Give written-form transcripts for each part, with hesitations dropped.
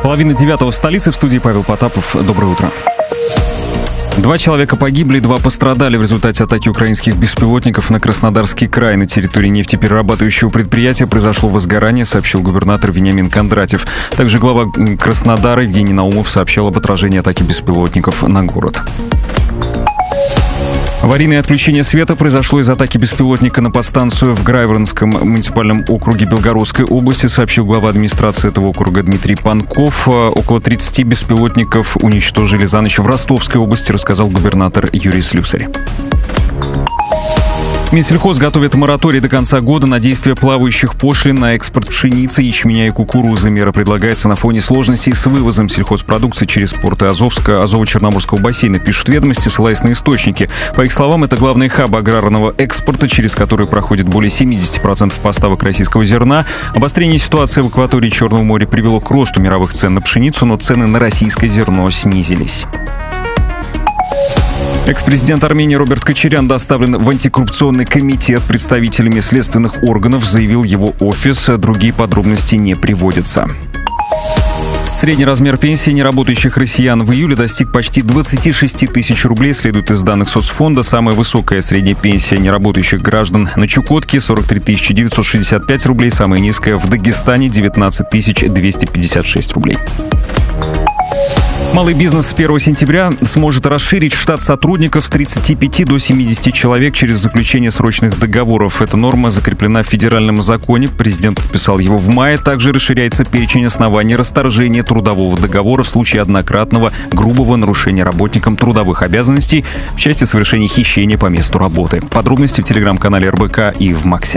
8:30 в столице. В студии Павел Потапов. Доброе утро. 2 человека погибли, 2 пострадали в результате атаки украинских беспилотников на Краснодарский край. На территории нефтеперерабатывающего предприятия произошло возгорание, сообщил губернатор Вениамин Кондратьев. Также глава Краснодара Евгений Наумов сообщил об отражении атаки беспилотников на город. Аварийное отключение света произошло из атаки беспилотника на подстанцию в Грайворонском муниципальном округе Белгородской области, сообщил глава администрации этого округа Дмитрий Панков. Около 30 беспилотников уничтожили за ночь в Ростовской области, рассказал губернатор Юрий Слюсарь. Минсельхоз готовит мораторий до конца года на действие плавающих пошлин на экспорт пшеницы, ячменя и кукурузы. Мера предлагается на фоне сложностей с вывозом сельхозпродукции через порты Азово-Черноморского бассейна, пишут «Ведомости», ссылаясь на источники. По их словам, это главный хаб аграрного экспорта, через который проходит более 70% поставок российского зерна. Обострение ситуации в акватории Черного моря привело к росту мировых цен на пшеницу, но цены на российское зерно снизились. Экс-президент Армении Роберт Кочарян доставлен в антикоррупционный комитет представителями следственных органов, заявил его офис. Другие подробности не приводятся. Средний размер пенсии неработающих россиян в июле достиг почти 26 тысяч рублей, следует из данных соцфонда. Самая высокая средняя пенсия неработающих граждан на Чукотке – 43 965 рублей, самая низкая в Дагестане – 19 256 рублей. Малый бизнес с 1 сентября сможет расширить штат сотрудников с 35 до 70 человек через заключение срочных договоров. Эта норма закреплена в федеральном законе. Президент подписал его в мае. Также расширяется перечень оснований расторжения трудового договора в случае однократного грубого нарушения работникам трудовых обязанностей в части совершения хищения по месту работы. Подробности в телеграм-канале РБК и в Максе.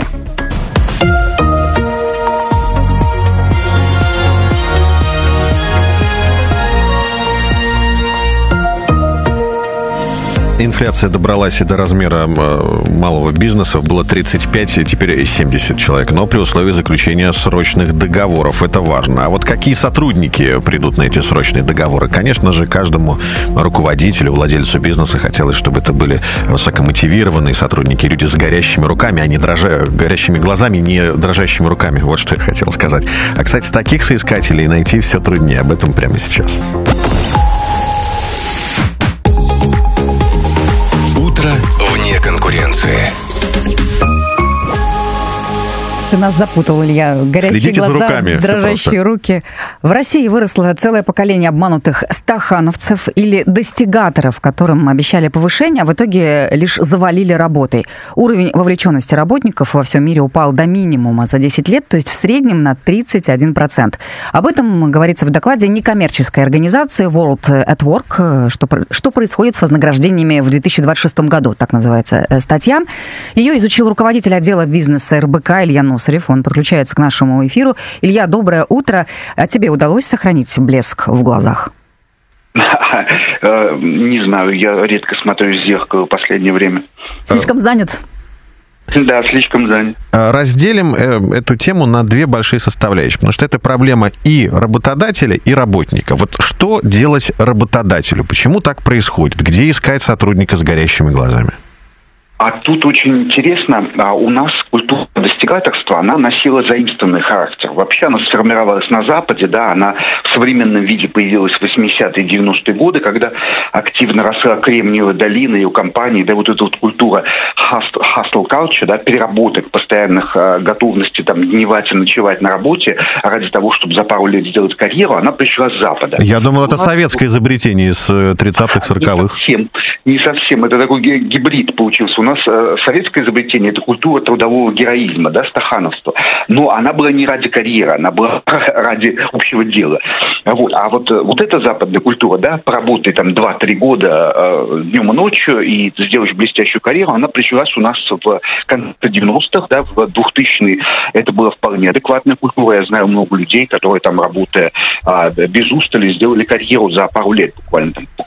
Инфляция добралась и до размера малого бизнеса. Было 35, теперь 70 человек. Но при условии заключения срочных договоров. Это важно. А вот какие сотрудники придут на эти срочные договоры? Конечно же, каждому руководителю, владельцу бизнеса хотелось, чтобы это были высокомотивированные сотрудники, люди с горящими руками, а не горящими глазами, не дрожащими руками. Вот что я хотел сказать. А, кстати, таких соискателей найти все труднее. Об этом прямо сейчас. Вне конкуренции. Ты нас запутал, Илья. Горящие Следите глаза, за руками, дрожащие руки. В России выросло целое поколение обманутых стахановцев или достигаторов, которым обещали повышение, а в итоге лишь завалили работой. Уровень вовлеченности работников во всем мире упал до минимума за 10 лет, то есть в среднем на 31%. Об этом говорится в докладе некоммерческой организации World at Work, что происходит с вознаграждениями в 2026 году, так называется статья. Ее изучил руководитель отдела бизнеса РБК Илья Носарев. Он подключается к нашему эфиру. Илья, доброе утро. А тебе удалось сохранить блеск в глазах? Не знаю, я редко смотрю в зеркало в последнее время. Слишком занят? Да, слишком занят. Разделим эту тему на 2 большие составляющие, потому что это проблема и работодателя, и работника. Вот что делать работодателю? Почему так происходит? Где искать сотрудника с горящими глазами? А тут очень интересно, у нас культура достигаторства, она носила заимствованный характер. Вообще она сформировалась на Западе, да, она в современном виде появилась в 80-е и 90-е годы, когда активно росла Кремниевая долина и у компаний, да, вот эта вот культура hustle culture, да, переработок, постоянных готовности там дневать и ночевать на работе ради того, чтобы за пару лет сделать карьеру, она пришла с Запада. Я думал, это советское изобретение из 30-х, 40-х. Не совсем. Это такой гибрид получился. У нас советское изобретение – это культура трудового героизма, да, стахановства. Но она была не ради карьеры, она была ради общего дела. Вот. А вот эта западная культура, да, поработай там 2-3 года днем и ночью и сделаешь блестящую карьеру, она прижилась у нас в конце 90-х, да, в 2000-е. Это была вполне адекватная культура. Я знаю много людей, которые там, работая без устали, сделали карьеру за пару лет буквально там.